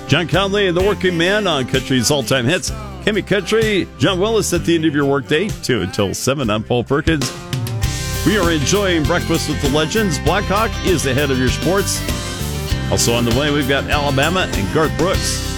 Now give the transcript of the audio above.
John Conley and the Working Man on Country's all-time hits. Kimmy Country, John Willis at the end of your workday, 2 until 7. I'm Paul Perkins. We are enjoying Breakfast with the Legends. Blackhawk is ahead of your sports. Also on the way, we've got Alabama and Garth Brooks.